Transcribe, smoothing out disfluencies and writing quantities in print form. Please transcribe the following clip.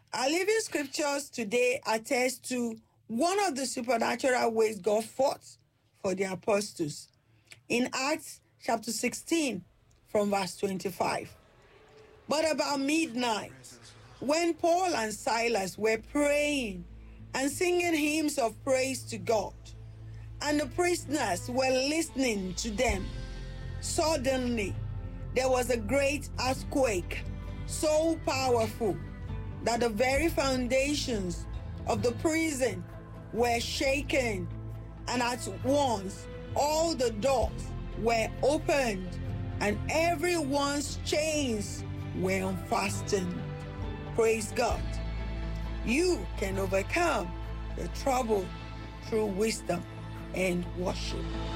Our living scriptures today attest to one of the supernatural ways God fought for the apostles. In Acts chapter 16 from verse 25. But about midnight, when Paul and Silas were praying and singing hymns of praise to God, and the prisoners were listening to them, suddenly there was a great earthquake, so powerful that the very foundations of the prison were shaken, and at once all the doors were opened and everyone's chains were unfastened. Praise God. You can overcome the trouble through wisdom and worship.